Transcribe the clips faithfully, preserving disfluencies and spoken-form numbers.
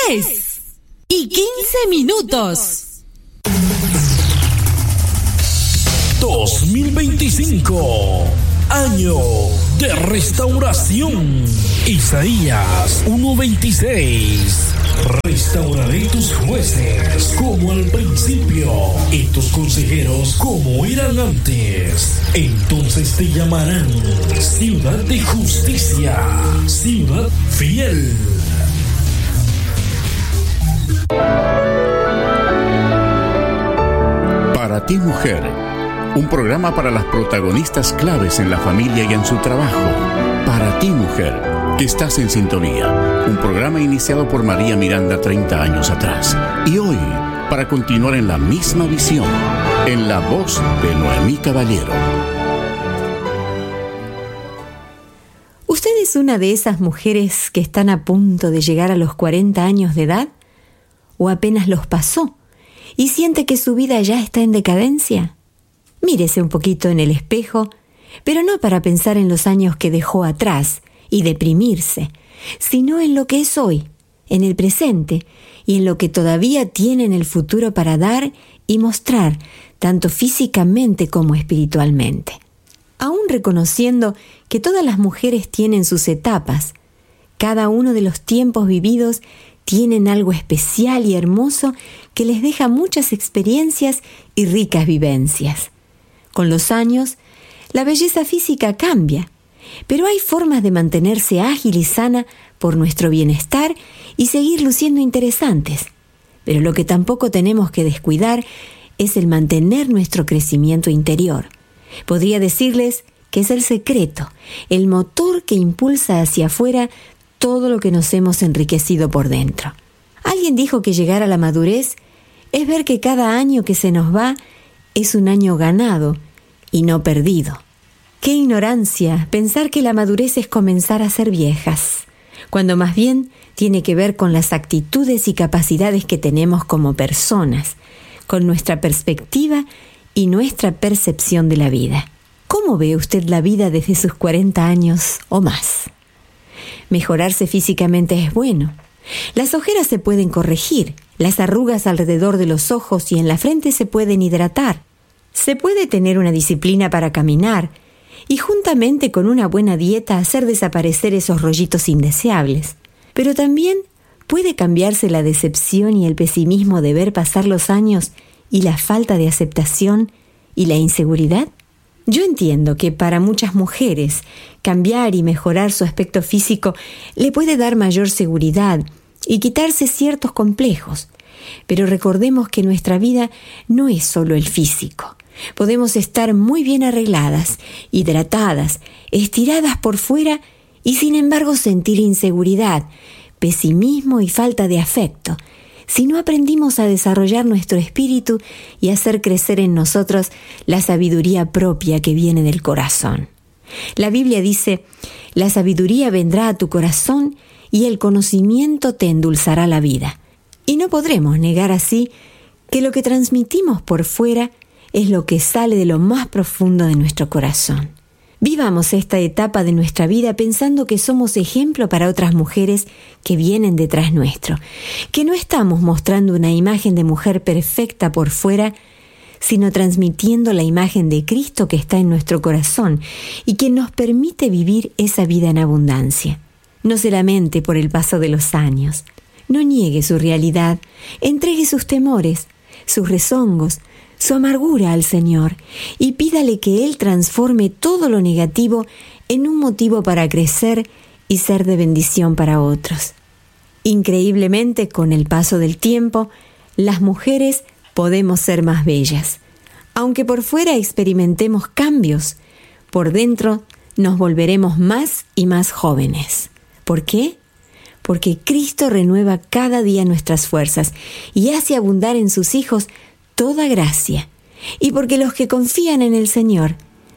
tres y quince minutos. dos mil veinticinco, año de restauración. Isaías uno veintiséis. Restauraré tus jueces como al principio y tus consejeros como eran antes. Entonces te llamarán ciudad de justicia, ciudad fiel. Para ti, mujer, un programa para las protagonistas claves en la familia y en su trabajo. Para ti, mujer, que estás en sintonía. Un programa iniciado por María Miranda treinta años atrás. Y hoy, para continuar en la misma visión, en la voz de Noemí Caballero. ¿Usted es una de esas mujeres que están a punto de llegar a los cuarenta años de edad? ¿O apenas los pasó y siente que su vida ya está en decadencia? Mírese un poquito en el espejo, pero no para pensar en los años que dejó atrás y deprimirse, sino en lo que es hoy, en el presente y en lo que todavía tiene en el futuro para dar y mostrar, tanto físicamente como espiritualmente. Aún reconociendo que todas las mujeres tienen sus etapas, cada uno de los tiempos vividos tienen algo especial y hermoso que les deja muchas experiencias y ricas vivencias. Con los años, la belleza física cambia, pero hay formas de mantenerse ágil y sana por nuestro bienestar y seguir luciendo interesantes. Pero lo que tampoco tenemos que descuidar es el mantener nuestro crecimiento interior. Podría decirles que es el secreto, el motor que impulsa hacia afuera todo lo que nos hemos enriquecido por dentro. Alguien dijo que llegar a la madurez es ver que cada año que se nos va es un año ganado y no perdido. ¡Qué ignorancia pensar que la madurez es comenzar a ser viejas! Cuando más bien tiene que ver con las actitudes y capacidades que tenemos como personas, con nuestra perspectiva y nuestra percepción de la vida. ¿Cómo ve usted la vida desde sus cuarenta años o más? Mejorarse físicamente es bueno. Las ojeras se pueden corregir, las arrugas alrededor de los ojos y en la frente se pueden hidratar. Se puede tener una disciplina para caminar y juntamente con una buena dieta hacer desaparecer esos rollitos indeseables. Pero también puede cambiarse la decepción y el pesimismo de ver pasar los años y la falta de aceptación y la inseguridad. Yo entiendo que para muchas mujeres cambiar y mejorar su aspecto físico le puede dar mayor seguridad y quitarse ciertos complejos. Pero recordemos que nuestra vida no es solo el físico. Podemos estar muy bien arregladas, hidratadas, estiradas por fuera y sin embargo sentir inseguridad, pesimismo y falta de afecto, si no aprendimos a desarrollar nuestro espíritu y hacer crecer en nosotros la sabiduría propia que viene del corazón. La Biblia dice, la sabiduría vendrá a tu corazón y el conocimiento te endulzará la vida. Y no podremos negar así que lo que transmitimos por fuera es lo que sale de lo más profundo de nuestro corazón. Vivamos esta etapa de nuestra vida pensando que somos ejemplo para otras mujeres que vienen detrás nuestro, que no estamos mostrando una imagen de mujer perfecta por fuera, sino transmitiendo la imagen de Cristo que está en nuestro corazón y que nos permite vivir esa vida en abundancia. No se lamente por el paso de los años, no niegue su realidad, entregue sus temores, sus rezongos, su amargura al Señor y pídale que Él transforme todo lo negativo en un motivo para crecer y ser de bendición para otros. Increíblemente, con el paso del tiempo, las mujeres podemos ser más bellas. Aunque por fuera experimentemos cambios, por dentro nos volveremos más y más jóvenes. ¿Por qué? Porque Cristo renueva cada día nuestras fuerzas y hace abundar en sus hijos toda gracia, y porque los que confían en el Señor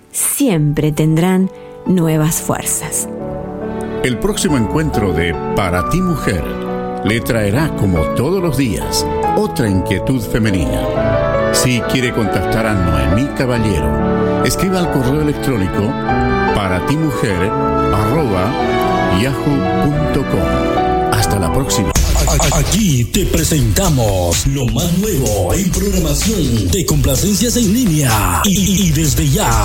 siempre tendrán nuevas fuerzas. El próximo encuentro de Para ti, mujer le traerá, como todos los días, otra inquietud femenina. Si quiere contactar a Noemí Caballero, escriba al correo electrónico paratimujer arroba yahoo punto com. Hasta la próxima. Aquí te presentamos lo más nuevo en programación de complacencias en línea y, y desde ya